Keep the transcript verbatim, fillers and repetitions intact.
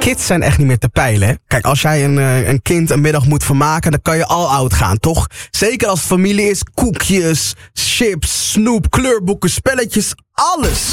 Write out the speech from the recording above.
kids zijn echt niet meer te peilen. Hè? Kijk, als jij een, uh, een kind een middag moet vermaken, dan kan je all out gaan, toch? Zeker als het familie is, koekjes, chips, snoep, kleurboeken, spelletjes, alles.